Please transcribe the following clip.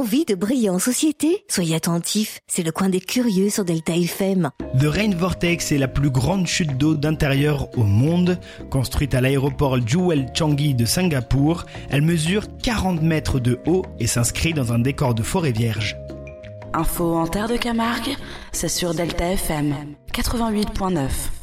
envie de briller en société? Soyez attentifs, c'est le coin des curieux sur Delta FM. The Rain Vortex est la plus grande chute d'eau d'intérieur au monde. Construite à l'aéroport Jewel Changi de Singapour, elle mesure 40 mètres de haut et s'inscrit dans un décor de forêt vierge. Info en terre de Camargue, c'est sur Delta FM 88.9.